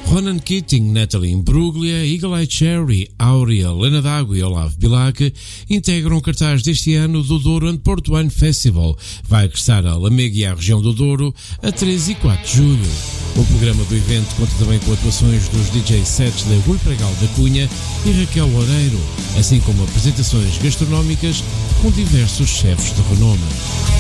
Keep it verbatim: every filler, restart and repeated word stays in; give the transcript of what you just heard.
Ronan Keating, Natalie Imbruglia, Eagle Eye Cherry, Áurea, Lena D'Água e Olavo Bilac integram o cartaz deste ano do Douro and Porto Wine Festival. Vai regressar a Lamego e à região do Douro a três e quatro de julho. O programa do evento conta também com atuações dos D J sets de Rui Pregal da Cunha e Raquel Loureiro, assim como apresentações gastronómicas com diversos chefes de renome.